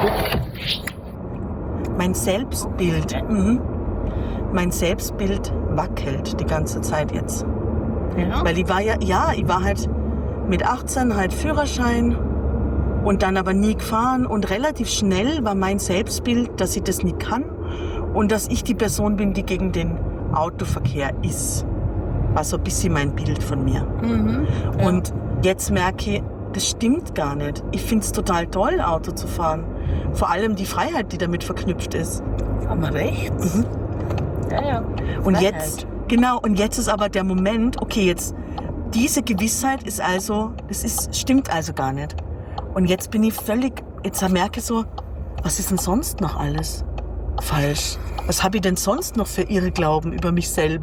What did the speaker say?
Mein Selbstbild, mein Selbstbild wackelt die ganze Zeit jetzt. Ja. Weil ich war halt mit 18 halt Führerschein und dann aber nie gefahren und relativ schnell war mein Selbstbild, dass ich das nicht kann und dass ich die Person bin, die gegen den Autoverkehr ist. War so ein bisschen mein Bild von mir. Ja. Und jetzt merke ich, das stimmt gar nicht. Ich finde es total toll, Auto zu fahren. Vor allem die Freiheit, die damit verknüpft ist. Aber rechts? Ja. Und Freiheit. jetzt ist aber der Moment, okay, jetzt diese Gewissheit ist also, stimmt also gar nicht. Und jetzt bin ich jetzt merke ich so, was ist denn sonst noch alles falsch? Was habe ich denn sonst noch für Irrglauben über mich selber?